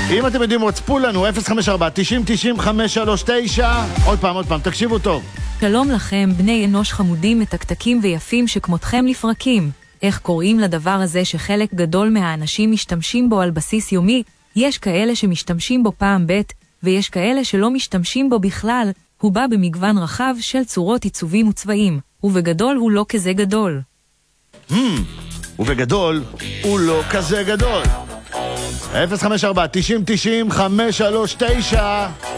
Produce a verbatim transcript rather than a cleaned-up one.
אם אתם יודעים, רוצפו לנו, אפס חמש ארבע תשעים תשעים חמש שלוש תשע. עוד פעם, עוד פעם, תקשיבו טוב. שלום לכם, בני אנוש חמודים, מתקתקים ויפים שכמותכם לפרקים. איך קוראים לדבר הזה שחלק גדול מהאנשים משתמשים בו על בסיס יומי? יש כאלה שמשתמשים בו פעם ב' ויש כאלה שלא משתמשים בו בכלל. הוא בא במגוון רחב של צורות, עיצובים וצבעים, ובגדול הוא לא כזה גדול. Hmm, ובגדול הוא לא כזה גדול. אפס חמש ארבע תשעים תשעים חמש שלוש תשע.